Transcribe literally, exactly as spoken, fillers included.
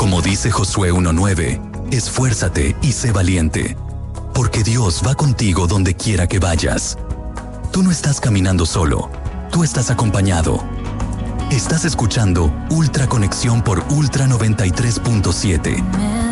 Como dice Josué uno nueve, esfuérzate y sé valiente, porque Dios va contigo donde quiera que vayas. Tú no estás caminando solo, tú estás acompañado. Estás escuchando Ultra Conexión por Ultra noventa y tres punto siete.